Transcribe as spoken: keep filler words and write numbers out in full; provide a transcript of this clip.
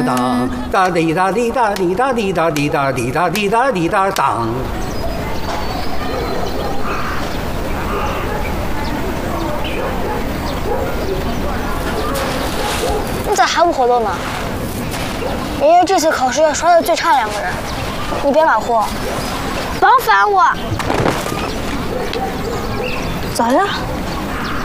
当，哒滴哒滴哒滴哒滴哒滴哒滴哒滴哒滴哒当。 你咋还不活动呢？爷爷这次考试要刷的最差两个人，你别马虎，甭烦我。咋了？